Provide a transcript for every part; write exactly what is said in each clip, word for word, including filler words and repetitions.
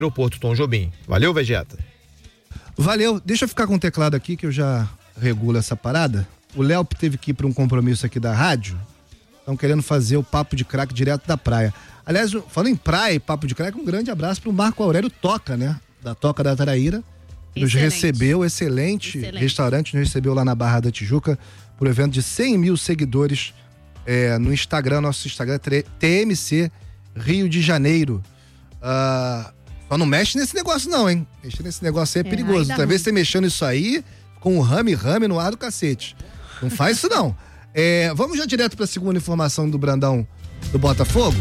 Aeroporto Tom Jobim. Valeu, Vegeta. Valeu. Deixa eu ficar com o teclado aqui que eu já regulo essa parada. O Léo teve que ir para um compromisso aqui da rádio. Estão querendo fazer o Papo de Craque direto da praia. Aliás, falando em praia e Papo de Craque, um grande abraço pro Marco Aurélio Toca, né? Da Toca da Taraíra. Nos recebeu, excelente, excelente restaurante, nos recebeu lá na Barra da Tijuca por evento de cem mil seguidores é, no Instagram, nosso Instagram T M C Rio de Janeiro. Uh, só não mexe nesse negócio não, hein? Mexer nesse negócio aí é, é perigoso. Talvez você mexendo isso aí com o rame-rame no ar do cacete. Não faz isso não. É, vamos já direto pra segunda informação do Brandão do Botafogo?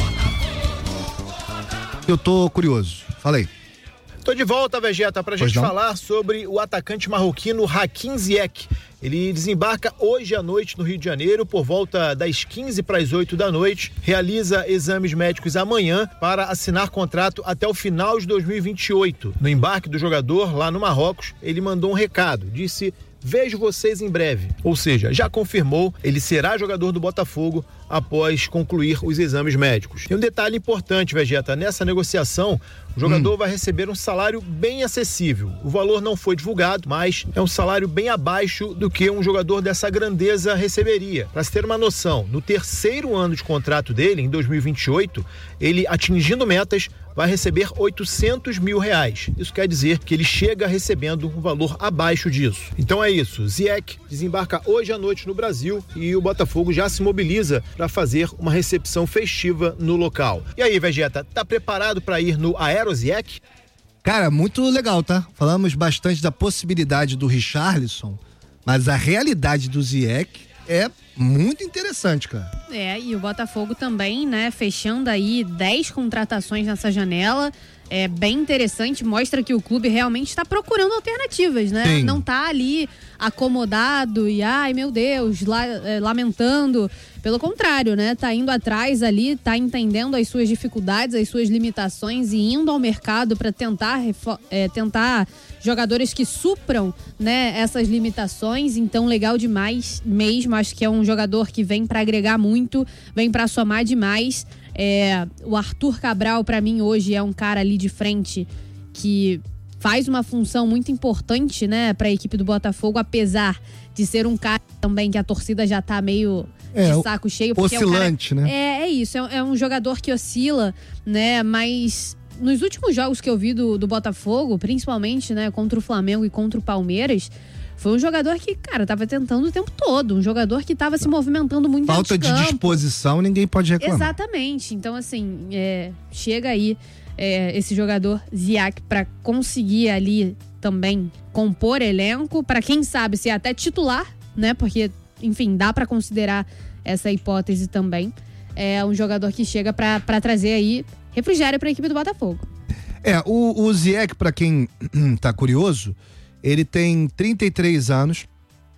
Eu tô curioso. Fala aí. Tô de volta, Vegeta, pra gente falar sobre o atacante marroquino Hakim Ziyech. Ele desembarca hoje à noite no Rio de Janeiro, por volta das quinze para as oito da noite, realiza exames médicos amanhã para assinar contrato até o final de dois mil e vinte e oito. No embarque do jogador, lá no Marrocos, ele mandou um recado, disse: vejo vocês em breve. Ou seja, já confirmou, ele será jogador do Botafogo após concluir os exames médicos. E um detalhe importante, Vegeta, nessa negociação, o jogador hum. vai receber um salário bem acessível. O valor não foi divulgado, mas é um salário bem abaixo do que um jogador dessa grandeza receberia. Para se ter uma noção, no terceiro ano de contrato dele, em dois mil e vinte e oito, ele, atingindo metas, vai receber oitocentos mil reais. Isso quer dizer que ele chega recebendo um valor abaixo disso. Então é isso, Ziyech desembarca hoje à noite no Brasil e o Botafogo já se mobiliza para fazer uma recepção festiva no local. E aí, Vegeta, tá preparado para ir no Aero Ziyech? Cara, muito legal, tá? Falamos bastante da possibilidade do Richarlison, mas a realidade do Ziyech é muito interessante, cara. É, e o Botafogo também, né, fechando aí dez contratações nessa janela. É bem interessante, mostra que o clube realmente está procurando alternativas, né? Sim. Não tá ali acomodado e, ai meu Deus, la, é, lamentando. Pelo contrário, né? Tá indo atrás ali, tá entendendo as suas dificuldades, as suas limitações e indo ao mercado para tentar, é, tentar jogadores que supram, né, essas limitações. Então, legal demais mesmo. Acho que é um jogador que vem para agregar muito, vem para somar demais. É, o Arthur Cabral, para mim, hoje é um cara ali de frente que faz uma função muito importante, né, para a equipe do Botafogo, apesar de ser um cara também que a torcida já tá meio é, de saco cheio. Oscilante, é um cara, né? É, é isso, é, é um jogador que oscila, né, mas nos últimos jogos que eu vi do, do Botafogo, principalmente, né, contra o Flamengo e contra o Palmeiras, foi um jogador que, cara, tava tentando o tempo todo. Um jogador que tava se movimentando muito dentro de campo. Falta de disposição, ninguém pode reclamar. Exatamente. Então, assim, é, chega aí é, esse jogador Ziyech pra conseguir ali também compor elenco, pra quem sabe ser até titular, né? Porque, enfim, dá pra considerar essa hipótese também. É um jogador que chega pra, pra trazer aí refrigério pra equipe do Botafogo. É, o, o Ziyech, pra quem tá curioso, ele tem trinta e três anos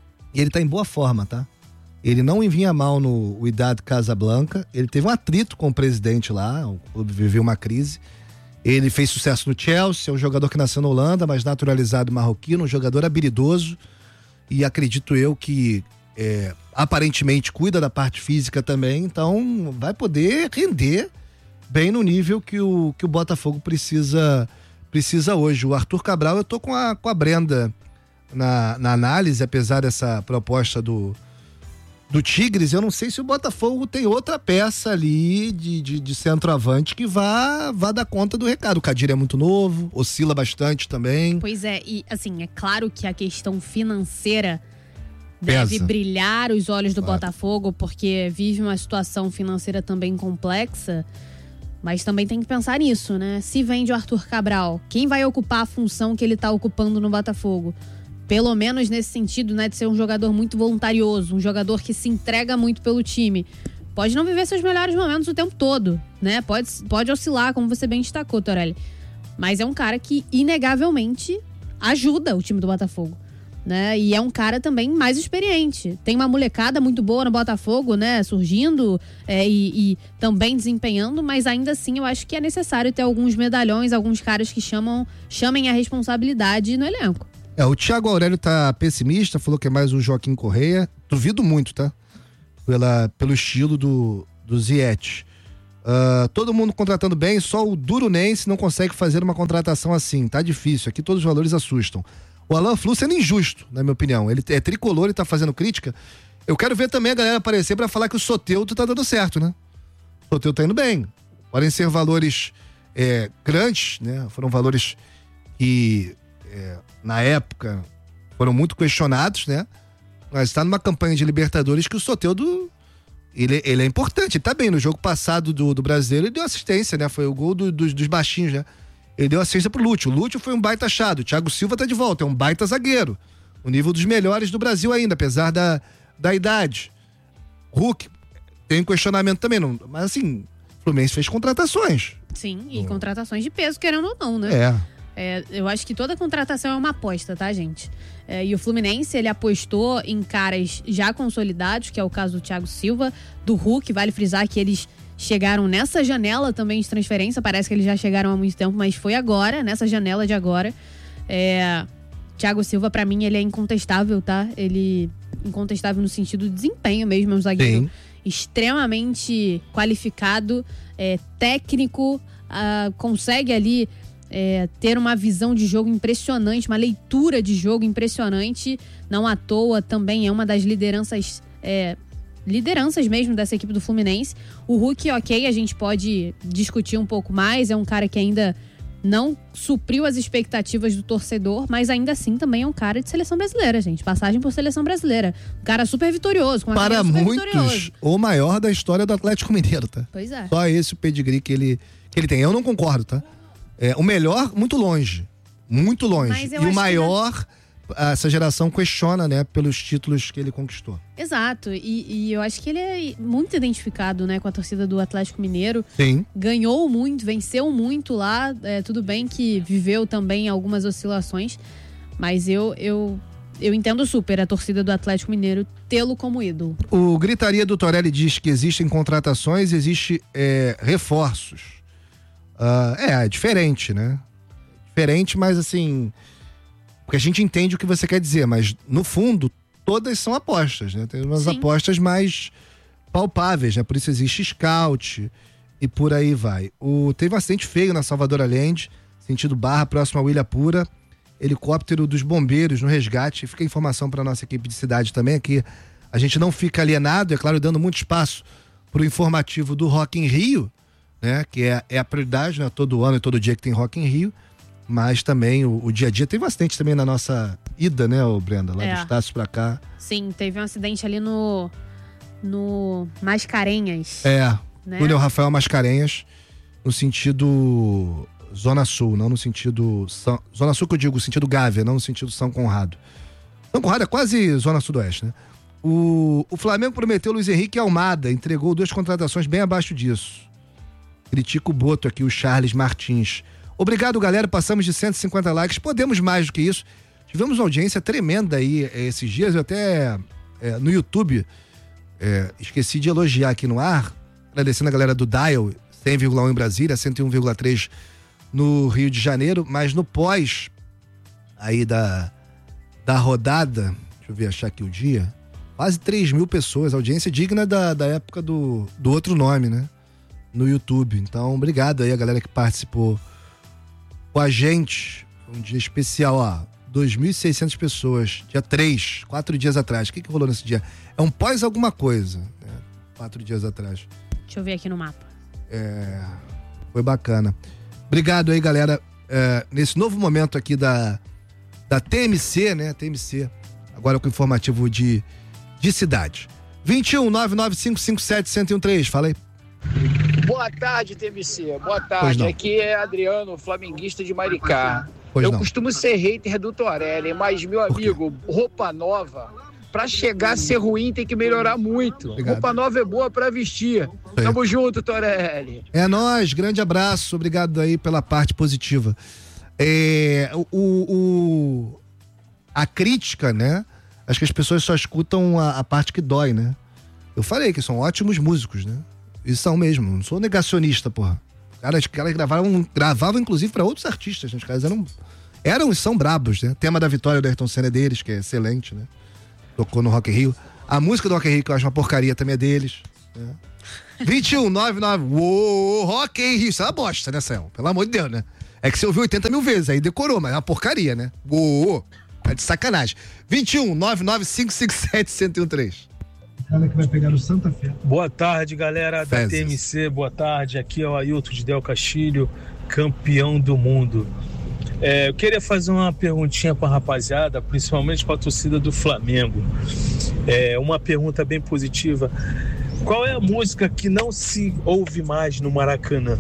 e ele tá em boa forma, tá? Ele não vinha mal no Wydad Casablanca, ele teve um atrito com o presidente lá, o clube viveu uma crise. Ele fez sucesso no Chelsea, é um jogador que nasceu na Holanda, mas naturalizado marroquino, um jogador habilidoso e acredito eu que é, aparentemente cuida da parte física também, então vai poder render bem no nível que o, que o Botafogo precisa precisa hoje. O Arthur Cabral, eu tô com a, com a Brenda na, na análise, apesar dessa proposta do, do Tigres, eu não sei se o Botafogo tem outra peça ali de, de, de centroavante que vá, vá dar conta do recado. O Kadir é muito novo, oscila bastante também. Pois é, e assim, é claro que a questão financeira deve Pesa. brilhar os olhos do claro. Botafogo, porque vive uma situação financeira também complexa. Mas também tem que pensar nisso, né? Se vende o Arthur Cabral, quem vai ocupar a função que ele tá ocupando no Botafogo? Pelo menos nesse sentido, né? De ser um jogador muito voluntarioso, um jogador que se entrega muito pelo time. Pode não viver seus melhores momentos o tempo todo, né? Pode, pode oscilar, como você bem destacou, Torelli. Mas é um cara que, inegavelmente, ajuda o time do Botafogo, né? E é um cara também mais experiente. Tem uma molecada muito boa no Botafogo, né? Surgindo é, e, e também desempenhando, mas ainda assim eu acho que é necessário ter alguns medalhões, alguns caras que chamam, chamem a responsabilidade no elenco. É, o Thiago Aurélio tá pessimista, falou que é mais um Joaquim Correia. Duvido muito, tá? Pela, pelo estilo do, do Ziyech. Uh, todo mundo contratando bem, só o Durunense não consegue fazer uma contratação assim. Tá difícil, aqui todos os valores assustam. O Alan Flu sendo injusto, na minha opinião. Ele é tricolor, ele tá fazendo crítica. Eu quero ver também a galera aparecer pra falar que o Soteldo tá dando certo, né? O Soteldo tá indo bem. Podem ser valores é, grandes, né? Foram valores que, é, na época, foram muito questionados, né? Mas tá numa campanha de Libertadores que o Soteldo, ele, ele é importante. Ele tá bem. No jogo passado do, do Brasileiro, ele deu assistência, né? Foi o gol do, do, dos baixinhos, né? Ele deu assistência pro Lúcio. O Lúcio foi um baita achado. O Thiago Silva tá de volta, é um baita zagueiro. O nível dos melhores do Brasil ainda, apesar da, da idade. Hulk, tem um questionamento também, não, mas assim, o Fluminense fez contratações. Sim, e no... contratações de peso, querendo ou não, né? É. É, eu acho que toda contratação é uma aposta, tá, gente? É, e o Fluminense, ele apostou em caras já consolidados, que é o caso do Thiago Silva, do Hulk. Vale frisar que eles chegaram nessa janela também de transferência. Parece que eles já chegaram há muito tempo, mas foi agora, nessa janela de agora. É, Thiago Silva, pra mim, ele é incontestável, tá? Ele incontestável no sentido de desempenho mesmo, é um zagueiro Sim. extremamente qualificado, é, técnico, ah, consegue ali É, ter uma visão de jogo impressionante, uma leitura de jogo impressionante. Não à toa também é uma das lideranças é, lideranças mesmo dessa equipe do Fluminense. O Hulk, ok, a gente pode discutir um pouco mais, é um cara que ainda não supriu as expectativas do torcedor, mas ainda assim também é um cara de seleção brasileira, gente, passagem por seleção brasileira, um cara super vitorioso, com uma para super muitos vitorioso. O maior da história do Atlético Mineiro, tá? Pois é. Só esse o pedigree que ele, que ele tem. Eu não concordo, tá? É, o melhor, muito longe. Muito longe. E o maior, ainda... essa geração questiona, né, pelos títulos que ele conquistou. Exato. E, e eu acho que ele é muito identificado, né, com a torcida do Atlético Mineiro. Sim. Ganhou muito, venceu muito lá. É, tudo bem que viveu também algumas oscilações, mas eu, eu, eu entendo super a torcida do Atlético Mineiro tê-lo como ídolo. O Gritaria do Torelli diz que existem contratações, existe é, reforços. Uh, é, é diferente, né? Diferente, mas assim... Porque a gente entende o que você quer dizer, mas no fundo, todas são apostas, né? Tem umas Sim. apostas mais palpáveis, né? Por isso existe scout e por aí vai. O, teve um acidente feio na Salvador Allende, sentido Barra, próximo ao Ilhapura. Helicóptero dos bombeiros no resgate. Fica a informação para nossa equipe de cidade também, aqui a gente não fica alienado, é claro, dando muito espaço pro informativo do Rock in Rio, né, que é, é a prioridade, né, todo ano e todo dia que tem Rock in Rio, mas também o, o dia a dia. Teve um acidente também na nossa ida, né, ô Brenda, lá é. do Estácio pra cá. Sim, teve um acidente ali no no Mascarenhas. É, né? Túnel Rafael Mascarenhas, no sentido Zona Sul, não no sentido São, Zona Sul que eu digo, sentido Gávea, não no sentido São Conrado. São Conrado é quase Zona Sudoeste, né? O, o Flamengo prometeu Luiz Henrique Almada, entregou duas contratações bem abaixo disso. Critico o Boto aqui, o Charles Martins. Obrigado, galera. Passamos de cento e cinquenta likes. Podemos mais do que isso. Tivemos uma audiência tremenda aí é, esses dias. Eu até é, no YouTube é, esqueci de elogiar aqui no ar. Agradecendo a galera do Dial, cem vírgula um em Brasília, cento e um vírgula três no Rio de Janeiro. Mas no pós aí da, da rodada, deixa eu ver, achar aqui o dia, quase três mil pessoas. Audiência digna da, da época do, do outro nome, né? No YouTube. Então, obrigado aí a galera que participou com a gente. Um dia especial, ó. dois mil e seiscentas pessoas. Dia três, quatro dias atrás. O que que rolou nesse dia? É um pós alguma coisa, né? Quatro dias atrás. Deixa eu ver aqui no mapa. É... Foi bacana. Obrigado aí, galera. É, nesse novo momento aqui da, da T M C, né? T M C. Agora com o informativo de, de cidade. vinte e um, nove nove cinco cinco sete, um zero um três. Fala aí. Boa tarde, T M C. Boa tarde. Aqui é Adriano, flamenguista de Maricá. Pois Eu não. costumo ser hater do Torelli, mas, meu amigo, roupa nova, pra chegar a ser ruim tem que melhorar muito. Obrigado. Roupa nova é boa pra vestir. Aí. Tamo junto, Torelli. É nóis, grande abraço. Obrigado aí pela parte positiva. É, o, o, a crítica, né? Acho que as pessoas só escutam a, a parte que dói, né? Eu falei que são ótimos músicos, né? E são mesmo, não sou negacionista, porra. Cara, os caras gravavam, gravavam inclusive pra outros artistas, né? Os caras eram, eram e são brabos, né? Tema da Vitória do Ayrton Senna é deles, que é excelente, né? Tocou no Rock in Rio. A música do Rock in Rio, que eu acho uma porcaria, também é deles. É. vinte e um, nove nove. Uou, Rock in Rio. Isso é uma bosta, né, Céu? Pelo amor de Deus, né? É que você ouviu oitenta mil vezes, aí decorou, mas é uma porcaria, né? Uou, é de sacanagem. vinte e um, nove nove cinco cinco sete, um zero um três. Ela que vai pegar o Santa Fé. Boa tarde, galera da Fezes. T M C. Boa tarde. Aqui é o Ailton de Del Castilho, campeão do mundo. É, eu queria fazer uma perguntinha para a rapaziada, principalmente para a torcida do Flamengo. É, uma pergunta bem positiva. Qual é a música que não se ouve mais no Maracanã?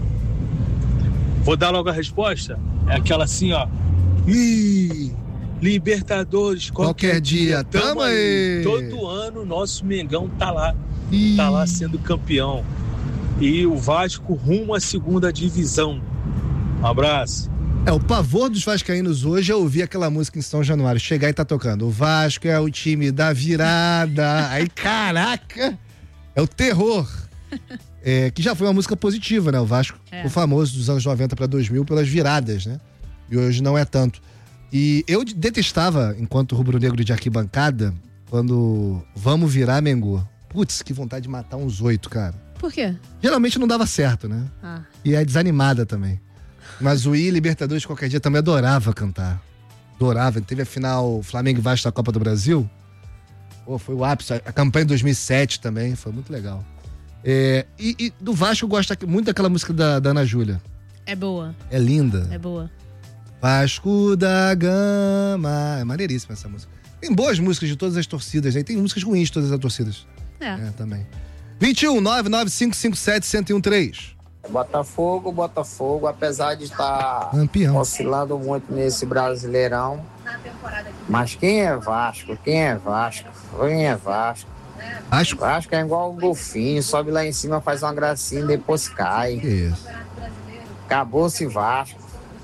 Vou dar logo a resposta. É aquela assim, ó. Ih, Libertadores, qualquer, qualquer dia, dia, tamo aí. Todo ano nosso Mengão tá lá, Ih. tá lá sendo campeão. E o Vasco rumo à segunda divisão. Um abraço. É, o pavor dos vascaínos hoje é ouvir aquela música em São Januário, chegar e tá tocando. O Vasco é o time da virada. Aí, caraca, é o terror. É, que já foi uma música positiva, né? O Vasco, é. o famoso dos anos noventa para dois mil pelas viradas, né? E hoje não é tanto. E eu detestava, enquanto rubro-negro de arquibancada, quando vamos virar Mengô. Putz, que vontade de matar uns oito, cara. Por quê? Geralmente não dava certo, né? Ah. E é desanimada também. Mas o I Libertadores qualquer dia também adorava cantar. Adorava. Teve a final Flamengo e Vasco da Copa do Brasil. Pô, foi o ápice. A campanha de dois mil e sete também, foi muito legal. É, e, e do Vasco eu gosto muito daquela música da, da Ana Júlia. É boa. É linda. É boa. Vasco da Gama. É maneiríssima essa música. Tem boas músicas de todas as torcidas, né? E tem músicas ruins de todas as torcidas. É. É, também. vinte e um, nove nove cinco cinco sete, um zero um três. Botafogo, Botafogo, apesar de estar Campeão. oscilando muito nesse Brasileirão. Mas quem é Vasco? Quem é Vasco? Quem é Vasco? Acho... Vasco é igual um golfinho, sobe lá em cima, faz uma gracinha e depois cai. Isso. Acabou-se Vasco.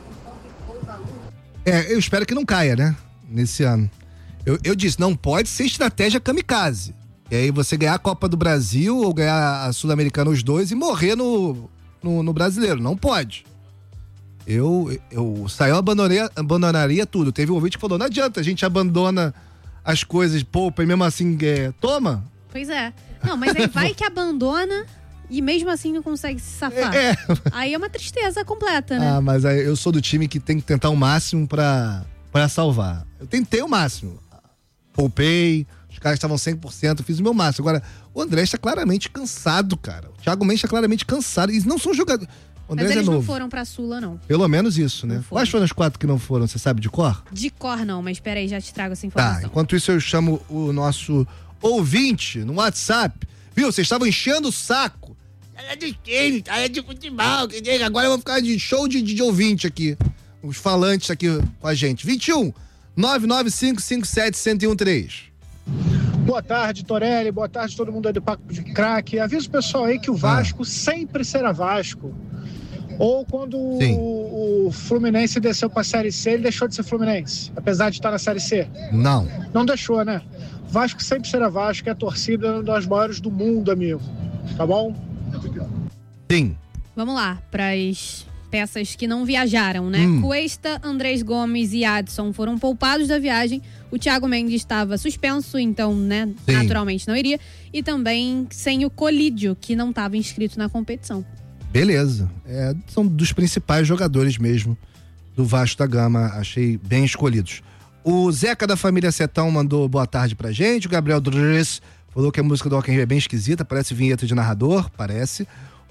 É, eu espero que não caia, né? Nesse ano. Eu, eu disse, não pode ser estratégia kamikaze. E aí você ganhar a Copa do Brasil ou ganhar a Sul-Americana os dois e morrer no, no, no Brasileiro. Não pode. Eu, eu saiu, abandonaria, abandonaria tudo. Teve um ouvinte que falou, não adianta, a gente abandona as coisas, poupa e mesmo assim, é, toma. Pois é. Não, mas aí vai que abandona e mesmo assim não consegue se safar. É. Aí é uma tristeza completa, né? Ah, mas aí eu sou do time que tem que tentar o máximo pra, pra salvar. Eu tentei o máximo. Poupei, os caras estavam cem por cento, fiz o meu máximo. Agora, o André está claramente cansado, cara. O Thiago Mendes está claramente cansado. Eles não são jogadores. O André mas eles é novo. não foram pra Sula, não. Pelo menos isso, né? Não foram. Quais foram os quatro que não foram? Você sabe de cor? De cor não, mas peraí, já te trago essa informação. Tá, enquanto isso eu chamo o nosso ouvinte no WhatsApp. Viu? Vocês estavam enchendo o saco. É de quem? É de futebol. Agora eu vou ficar de show de, de, de ouvinte aqui. Os falantes aqui com a gente. vinte e um, nove nove cinco cinco sete, um zero um três. Boa tarde, Torelli. Boa tarde, todo mundo aí do Papo de Craque. Avisa o pessoal aí que o Vasco ah. sempre será Vasco. Ou quando o, o Fluminense desceu pra Série C, ele deixou de ser Fluminense, apesar de estar na Série C? Não. Não deixou, né? Vasco sempre será Vasco, é a torcida das maiores do mundo, amigo. Tá bom? Sim. Vamos lá, pras peças que não viajaram, né? Hum. Cuesta, Andrés Gomes e Adson foram poupados da viagem. O Thiago Mendes estava suspenso, então, né, Sim. naturalmente não iria. E também sem o Colídio, que não estava inscrito na competição. Beleza. É, são dos principais jogadores mesmo do Vasco da Gama. Achei bem escolhidos. O Zeca da família Setão mandou boa tarde pra gente. O Gabriel Dress falou que a música do Rock in Rio é bem esquisita, parece vinheta de narrador, parece.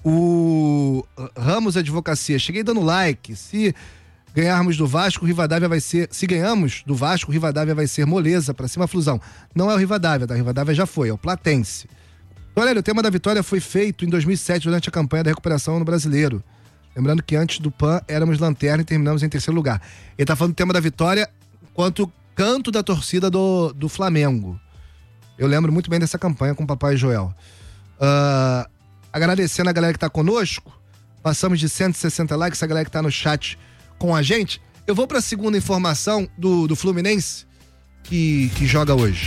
O Ramos Advocacia, cheguei dando like. Se ganharmos do Vasco, o Rivadavia vai ser... Se ganhamos do Vasco, o Rivadavia vai ser moleza pra cima, Flusão. Não é o Rivadavia, tá? O Rivadavia já foi, é o Platense. Olha, o tema da vitória foi feito em dois mil e sete, durante a campanha da recuperação no Brasileiro. Lembrando que antes do P A N éramos lanterna e terminamos em terceiro lugar. Ele tá falando do tema da vitória quanto canto da torcida do, do Flamengo. Eu lembro muito bem dessa campanha com o Papai Joel. Uh, agradecendo a galera que tá conosco. Passamos de cento e sessenta likes, a galera que tá no chat com a gente. Eu vou pra segunda informação do, do Fluminense que, que joga hoje.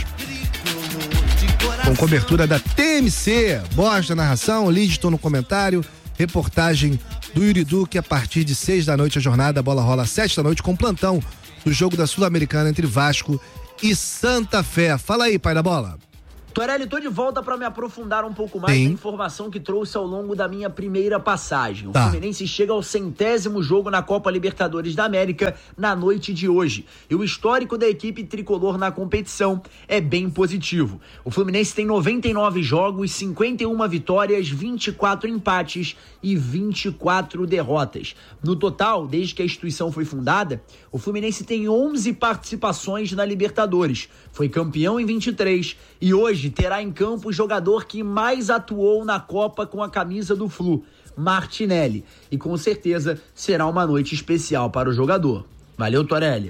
Com cobertura da T M C, Borges da narração, Lidton no comentário, reportagem do Yuri Duque a partir de seis da noite a jornada, a bola rola às sete da noite com plantão do jogo da Sul-Americana entre Vasco e Santa Fé. Fala aí, pai da bola. Torelli, tô de volta para me aprofundar um pouco mais Sim. na informação que trouxe ao longo da minha primeira passagem. O tá. Fluminense chega ao centésimo jogo na Copa Libertadores da América na noite de hoje. E o histórico da equipe tricolor na competição é bem positivo. O Fluminense tem noventa e nove jogos, cinquenta e uma vitórias, vinte e quatro empates e vinte e quatro derrotas. No total, desde que a instituição foi fundada, o Fluminense tem onze participações na Libertadores. Foi campeão em vinte e três e hoje terá em campo o jogador que mais atuou na Copa com a camisa do Flu, Martinelli. E com certeza será uma noite especial para o jogador. Valeu, Torelli.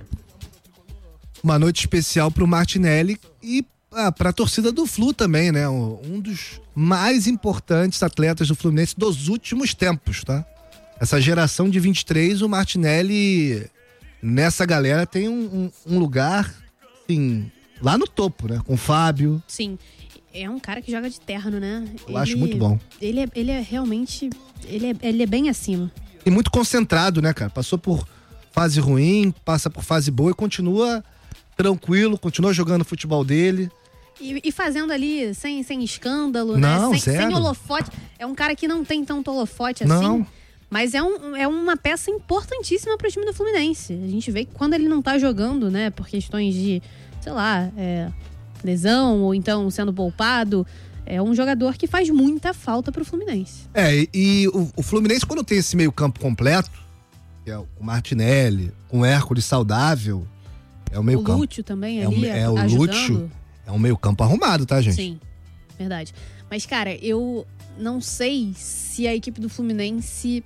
Uma noite especial para o Martinelli e ah, para a torcida do Flu também, né? Um dos mais importantes atletas do Fluminense dos últimos tempos, tá? Essa geração de vinte e três, o Martinelli nessa galera tem um, um, um lugar, assim, lá no topo, né? Com o Fábio. Sim. É um cara que joga de terno, né? Eu ele, acho muito bom. Ele é, ele é realmente... Ele é, ele é bem acima. E muito concentrado, né, cara? Passou por fase ruim, passa por fase boa e continua tranquilo, continua jogando o futebol dele. E, e fazendo ali sem, sem escândalo, não, né? Sem, zero. sem holofote. É um cara que não tem tanto holofote não. assim. Mas é, um, é uma peça importantíssima para o time do Fluminense. A gente vê que quando ele não tá jogando, né, por questões de, sei lá, é, lesão ou então sendo poupado, é um jogador que faz muita falta pro Fluminense. É, e, e o, o Fluminense, quando tem esse meio campo completo, que é o Martinelli, com o Hércules saudável, é o meio campo. O Lúcio também é ali, o, é ajudando. o Lúcio, é um meio campo arrumado, tá, gente? Sim, verdade. Mas, cara, eu não sei se a equipe do Fluminense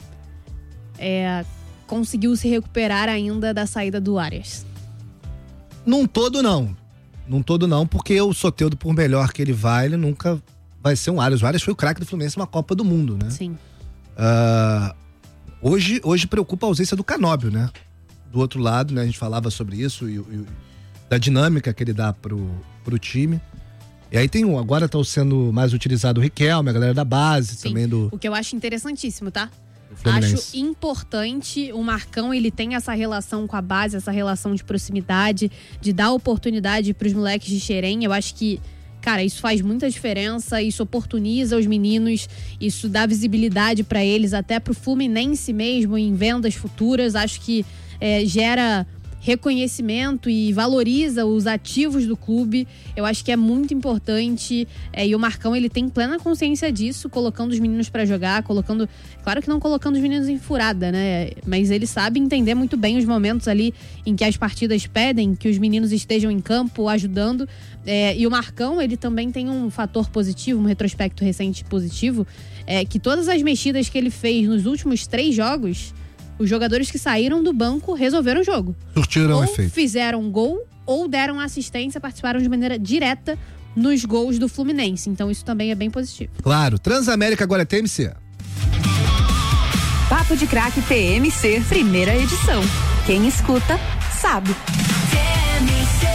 é, conseguiu se recuperar ainda da saída do Arias. Num todo, não. Num todo, não, porque o Soteldo, por melhor que ele vai, ele nunca vai ser um Arias. O Arias foi o craque do Fluminense numa Copa do Mundo, né? Sim. Uh, hoje, hoje preocupa a ausência do Canóbio, né? Do outro lado, né? A gente falava sobre isso e, e da dinâmica que ele dá pro, pro time. E aí tem um, agora tá sendo mais utilizado o Riquelme, a galera da base. Sim, também do... O que eu acho interessantíssimo, tá? Acho importante o Marcão, ele tem essa relação com a base, essa relação de proximidade, de dar oportunidade pros moleques de Xerém. Eu acho que, cara, isso faz muita diferença, isso oportuniza os meninos, isso dá visibilidade pra eles, até pro Fluminense mesmo, em vendas futuras. Acho que é, gera reconhecimento e valoriza os ativos do clube. Eu acho que é muito importante, é, e o Marcão, ele tem plena consciência disso, colocando os meninos pra jogar, colocando, claro que não colocando os meninos em furada, né, mas ele sabe entender muito bem os momentos ali em que as partidas pedem que os meninos estejam em campo ajudando, é, e o Marcão, ele também tem um fator positivo, um retrospecto recente positivo, é que todas as mexidas que ele fez nos últimos três jogos, os jogadores que saíram do banco resolveram o jogo. Surtiram ou efeito. Fizeram gol ou deram assistência, participaram de maneira direta nos gols do Fluminense. Então isso também é bem positivo. Claro. Transamérica agora é T M C. Papo de Craque T M C, primeira edição. Quem escuta, sabe. T M C.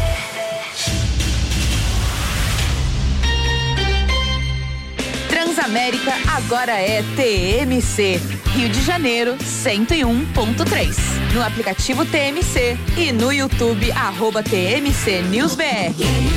Transamérica agora é T M C. Rio de Janeiro, cento e um ponto três. No aplicativo T M C e no YouTube, arroba T M C News B R.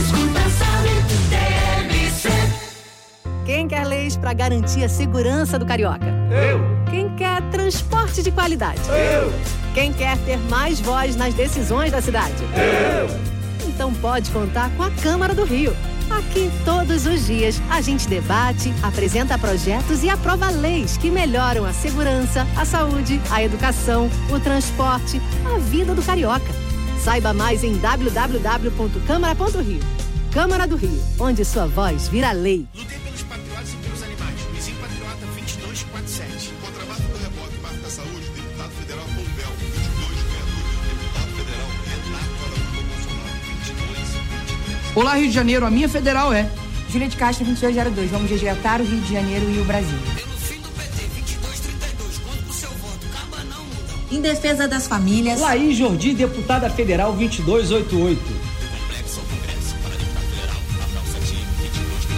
Quem quer leis para garantir a segurança do carioca? Eu. Quem quer transporte de qualidade? Eu. Quem quer ter mais voz nas decisões da cidade? Eu. Então pode contar com a Câmara do Rio. Aqui, todos os dias, a gente debate, apresenta projetos e aprova leis que melhoram a segurança, a saúde, a educação, o transporte, a vida do carioca. Saiba mais em w w w ponto câmara ponto rio. Câmara do Rio, onde sua voz vira lei. Lutei pelos patriotas e pelos animais. Luizinho Patriota vinte e dois quarenta e sete. Contrabando do reboque, Marco da Saúde, deputado federal Pompeu, vinte e dois vereadores, deputado federal Renato Araújo Bolsonaro, vinte e dois vinte e três. Olá, Rio de Janeiro, a minha federal é Júlia de Castro, vinte e dois zero dois. Vamos resgatar o Rio de Janeiro e o Brasil. Pelo fim do P T, vinte e dois trinta e dois. Conto pro seu voto. Caba não, mundão. Em defesa das famílias. Laís Jordi, deputada federal, vinte e dois oitenta e oito. Complexo ao Congresso para deputado federal, Rafael Sati, vinte e dois trinta e sete.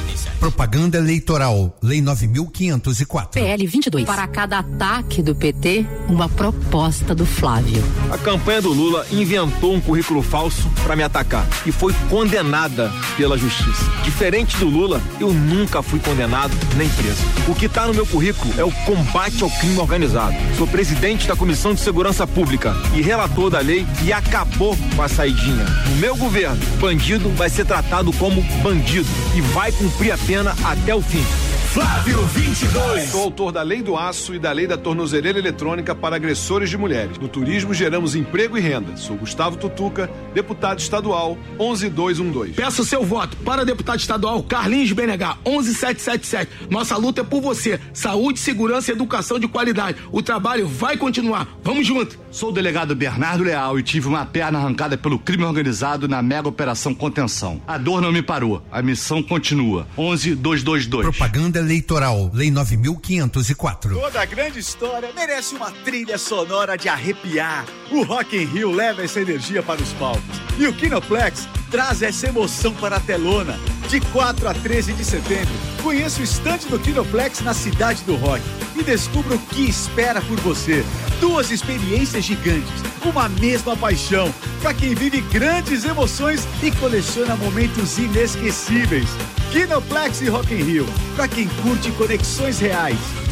Propaganda eleitoral, Lei nove mil quinhentos e quatro. P L vinte e dois. Para cada ataque do P T, uma proposta do Flávio. A campanha do Lula inventou um currículo falso para me atacar e foi condenada pela justiça. Diferente do Lula, eu nunca fui condenado nem preso. O que está no meu currículo é o combate ao crime organizado. Sou presidente da Comissão de Segurança Pública e relator da lei que acabou com a saidinha. No meu governo, bandido vai ser tratado como bandido e vai cumprir a pena até o fim. Flávio vinte e dois. Sou autor da Lei do Aço e da Lei da Tornozeleira Eletrônica para agressores de mulheres. No turismo geramos emprego e renda. Sou Gustavo Tutuca, deputado estadual onze dois um dois. Peço seu voto para deputado estadual Carlinhos B N H onze sete sete sete. Nossa luta é por você. Saúde, segurança e educação de qualidade. O trabalho vai continuar. Vamos junto. Sou o delegado Bernardo Leal e tive uma perna arrancada pelo crime organizado na mega operação Contenção. A dor não me parou. A missão continua. onze dois dois dois. Propaganda eleitoral, Lei nove mil quinhentos e quatro. Toda grande história merece uma trilha sonora de arrepiar. O Rock in Rio leva essa energia para os palcos. E o Kinoplex traz essa emoção para a telona. De quatro a treze de setembro, conheça o estande do Kinoplex na Cidade do Rock e descubra o que espera por você. Duas experiências gigantes, uma mesma paixão, para quem vive grandes emoções e coleciona momentos inesquecíveis. Kinoplex e Rock in Rio, para quem curte conexões reais.